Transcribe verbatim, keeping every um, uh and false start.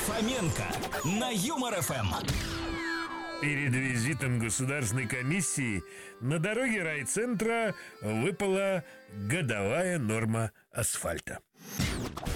Фоменко на Юмор эф эм. Перед визитом государственной комиссии на дороге райцентра выпала годовая норма асфальта.